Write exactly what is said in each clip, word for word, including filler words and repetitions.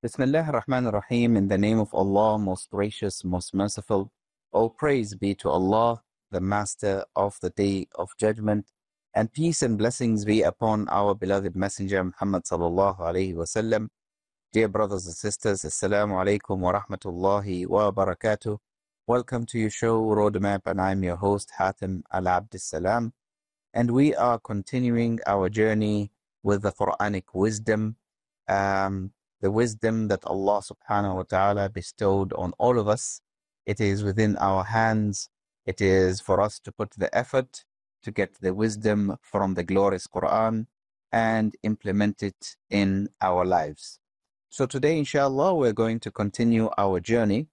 Bismillah ar-Rahman ar-Rahim. In the name of Allah, most gracious, most merciful. All praise be to Allah, the Master of the Day of Judgment, and peace and blessings be upon our beloved Messenger Muhammad sallallahu alaihi wasallam. Dear brothers and sisters, Assalamu alaikum wa rahmatullahi wa barakatuh. Welcome to your show Roadmap, and I'm your host Hatim Al-Abd Salam. And we are continuing our journey with the Quranic wisdom. Um, the wisdom that Allah subhanahu wa ta'ala bestowed on all of us. It is within our hands. It is for us to put the effort to get the wisdom from the glorious Quran and implement it in our lives. So today, inshallah, we're going to continue our journey,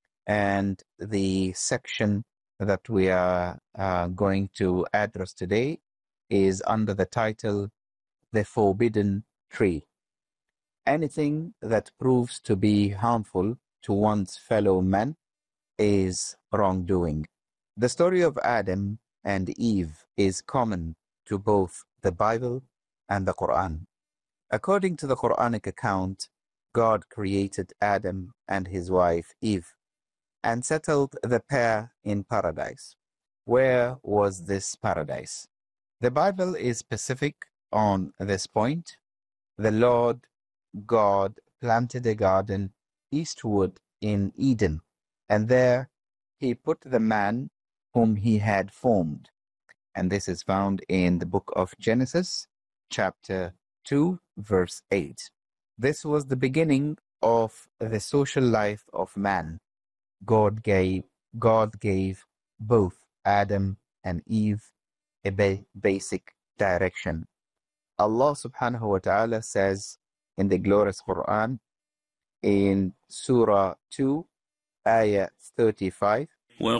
and the section that we are uh, going to address today is under the title, The Forbidden Tree. Anything that proves to be harmful to one's fellow man is wrongdoing. The story of Adam and Eve is common to both the Bible and the Quran. According to the Quranic account, God created Adam and his wife Eve and settled the pair in paradise. Where was this paradise? The Bible is specific on this point. The Lord God planted a garden eastward in Eden, and there he put the man whom he had formed. And this is found in the book of Genesis, chapter two, verse eight. This was the beginning of the social life of man. God gave, God gave both Adam and Eve a ba- basic direction. Allah subhanahu wa ta'ala says in the glorious Quran, in Surah two, Ayah thirty-five,